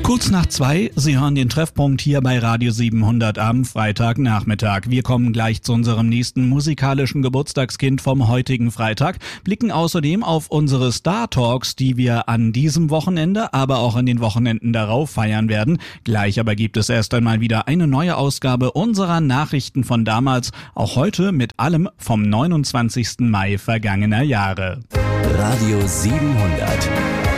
Kurz nach 2, Sie hören den Treffpunkt hier bei Radio 700 am Freitagnachmittag. Wir kommen gleich zu unserem nächsten musikalischen Geburtstagskind vom heutigen Freitag, blicken außerdem auf unsere Star Talks, die wir an diesem Wochenende, aber auch an den Wochenenden darauf feiern werden. Gleich aber gibt es erst einmal wieder eine neue Ausgabe unserer Nachrichten von damals, auch heute mit allem vom 29. Mai vergangener Jahre. Radio 700